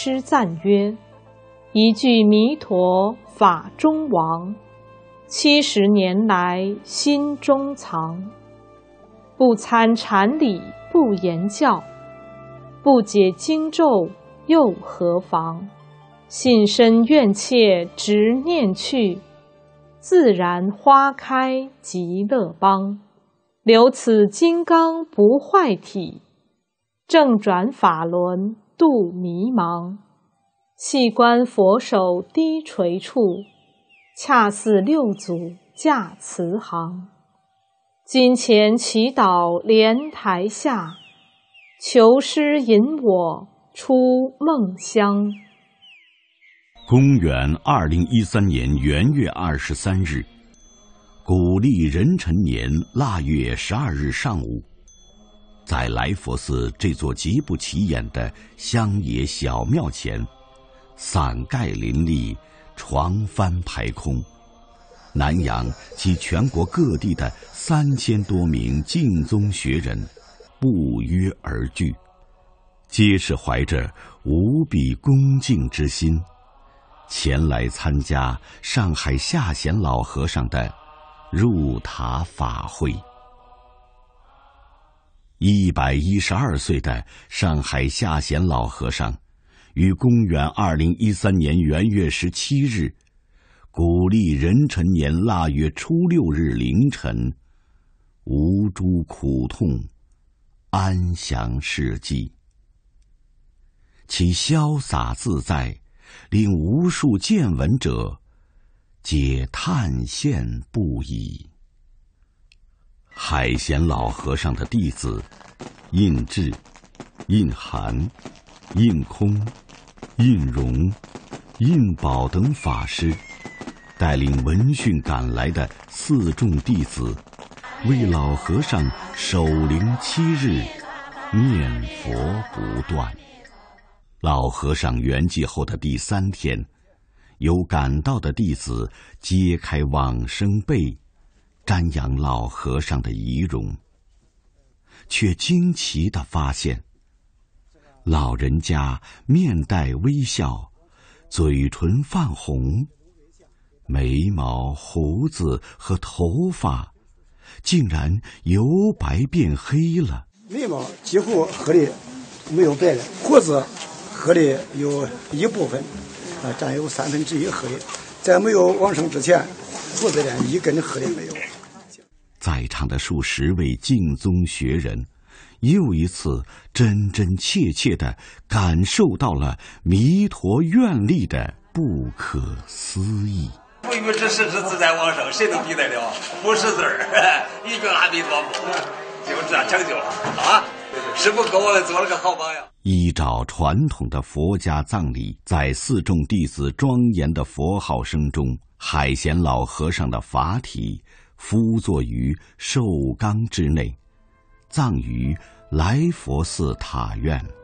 诗赞曰：一句弥陀法中王，70年来心中藏。不参禅理不言教，不解经咒又何妨？信深愿切执念去，自然花开极乐邦。留此金刚不坏体，正转法轮度迷茫。细观佛手低垂处，恰似六祖驾慈航。金钱祈祷莲台下，求师引我出梦乡。 公元2013年元月23日，古历壬辰年腊月12日上午，在来佛寺这座极不起眼的乡野小庙前，伞盖林立，床幡排空，南洋及全国各地的3000多名净宗学人不约而聚，皆是怀着无比恭敬之心，前来参加上海下贤老和尚的入塔法会。112岁的上海下贤老和尚，于公元2013年元月17日，古历壬辰年腊月初6日凌晨，无诸苦痛，安详逝迹。其潇洒自在，令无数见闻者皆叹羡不已。海贤老和尚的弟子印智、印涵、印空、印容、印宝等法师，带领闻讯赶来的4众弟子，为老和尚守灵7日，念佛不断。老和尚圆寂后的第3天，有赶到的弟子揭开往生被，瞻仰老和尚的遗容，却惊奇地发现，老人家面带微笑，嘴唇泛红，眉毛、胡子和头发竟然由白变黑了。 眉毛几乎黑的没有白了，胡子黑的有一部分，占有1/3黑的。在没有往生之前，胡子连一根黑的没有。 在场的数十位净宗学人，又一次真真切切地感受到了弥陀愿力的不可思议。 不与之实之自在往生，谁能比得了？不识字儿，一句阿弥陀佛，就这样成就了啊！师父给我们做了个好榜样。 依照传统的佛家葬礼，在4众弟子庄严的佛号声中，海贤老和尚的法体敷坐于寿缸之内，葬于来佛寺塔院。